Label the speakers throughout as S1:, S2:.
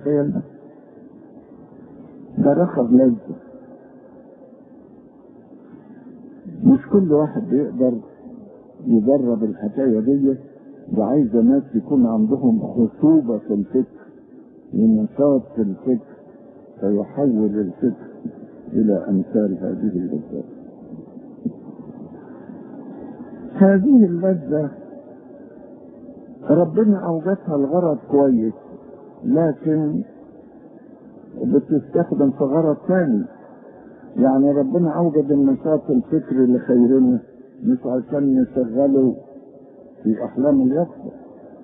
S1: يتخيلها. ده رخب لذة. مش كل واحد بيقدر يجرب الحكاية دي. ده عايزة ناس يكون عندهم خصوبة في الفكر ونشاط في الفكر فيحول الفكر إلى أمثال هذه اللذات. هذه اللذة ربنا أوجدها الغرض كويس، لكن بتستخدم في غرض ثاني. يعني ربنا أوجد النشاط الفكري لخيرنا مش عشان نشغله في أحلام اليقظة.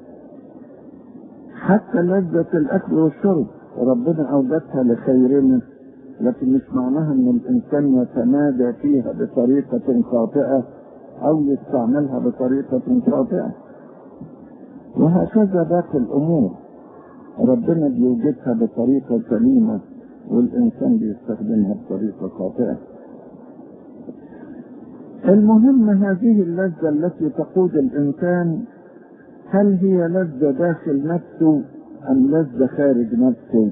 S1: حتى لذة الأكل والشرب ربنا أوجدها لخيرنا، لكن مش معناها أن الإنسان يتمادى فيها بطريقة خاطئة أو يستعملها بطريقة خاطئة. وهكذا باقي الأمور ربنا بيوجدها بطريقة سليمة والإنسان بيستخدمها بطريقة خاطئة. المهم هذه اللذة التي تقود الإنسان، هل هي لذة داخل نفسه أم لذة خارج نفسه؟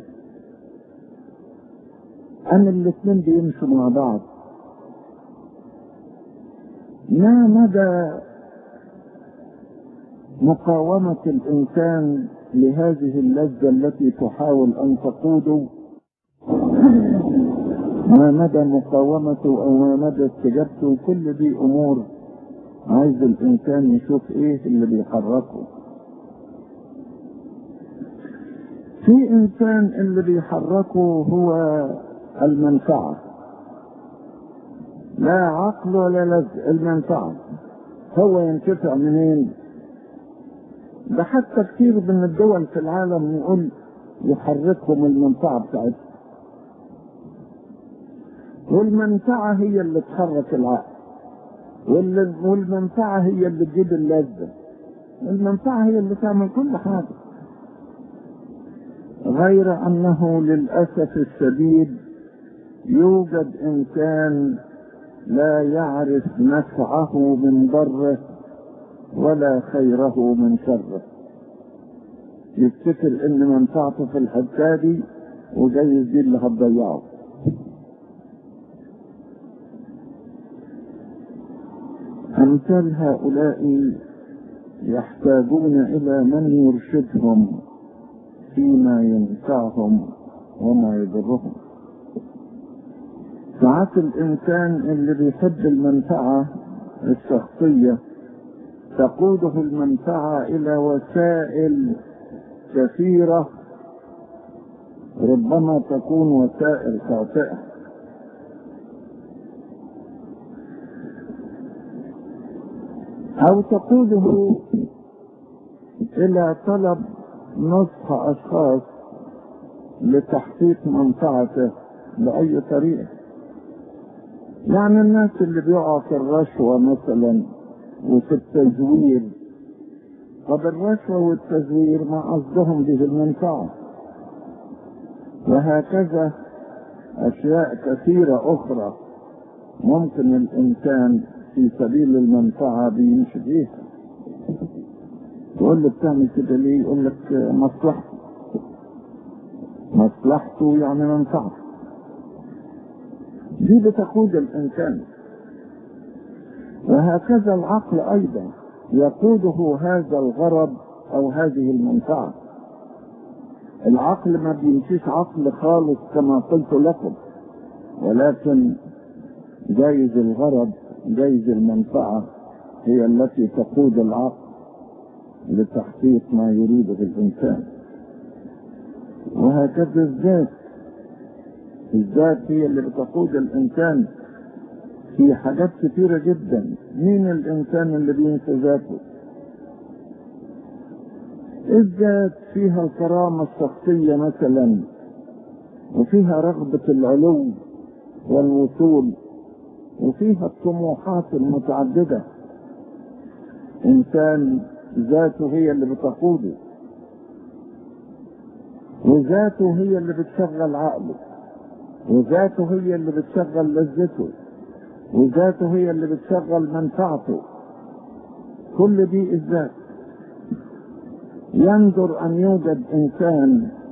S1: أم الاثنين بيمشوا مع بعض؟ ما مدى مقاومة الإنسان لهذه اللذة التي تحاول أن تقوده؟ ما مدى مقاومته أو ما مدى استجابته؟ كل دي أمور عايز الإنسان يشوف إيه اللي بيحركه. في إنسان اللي بيحركه هو المنفعة، لا عقل ولا لذة، المنفعة. هو ينتفع منين؟ ده حتى كثير من الدول في العالم يقول يحركهم المنفعة بتاعتهم، والمنفعة هي اللي تحرك العقل، والمنفعة هي اللي تجيب اللذة، المنفعة هي اللي تعمل كل حاجة. غير أنه للأسف الشديد يوجد إنسان لا يعرف نفعه من ضره ولا خيره من شره، يفتكر ان منفعته في الحتة دي وجايز دي اللي هتضيعه. أمثال هؤلاء يحتاجون إلى من يرشدهم فيما ينفعهم وما يضرهم. ساعات الإنسان اللي بيحب المنفعة الشخصية تقوده المنفعة إلى وسائل كثيرة ربما تكون وسائل خاطئة. أو تقوده إلى طلب نصح أشخاص لتحقيق منفعته بأي طريقة. يعني الناس اللي بيقعوا في الرشوة مثلا وفي التزوير، طب الرشوة والتزوير ما قصدهم به المنفعة. وهكذا أشياء كثيرة أخرى ممكن الإنسان في سبيل المنفعة بيمشي فيها. تقول له بتعمل كده ليه؟ يقول لك مصلحته. مصلحته يعني منفعة. دي بتقود الإنسان. وهكذا العقل أيضا يقوده هذا الغرض أو هذه المنفعة. العقل ما بيمشيش عقل خالص كما قلت لكم، ولكن جايز الغرض جايز المنفعة هي التي تقود العقل لتحقيق ما يريده الإنسان. وهكذا الذات هي اللي بتقود الإنسان في حاجات كثيرة جدا. مين الإنسان اللي بينسى ذاته؟ الذات فيها الكرامة الشخصية مثلا، وفيها رغبة العلو والوصول، وفيها الطموحات المتعددة. إنسان ذاته هي اللي بتقوده، وذاته هي اللي بتشغل عقله، وذاته هي اللي بتشغل لذته، وذاته هي اللي بتشغل منفعته. كل دي الذات. يندر أن يوجد إنسان